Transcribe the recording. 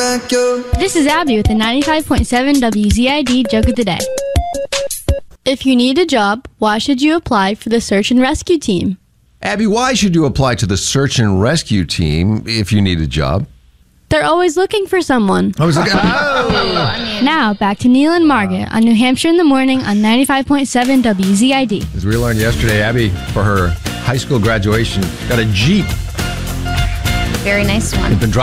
like you. This is Abby with the 95.7 WZID Joke of the Day. If you need a job, why should you apply for the search and rescue team? Abby, why should you apply to the search and rescue team if you need a job? They're always looking for someone. I was like, Now, back to Neil and Margaret on New Hampshire in the Morning on 95.7 WZID. As we learned yesterday, Abby, for her high school graduation, got a Jeep. Very nice one. Been driving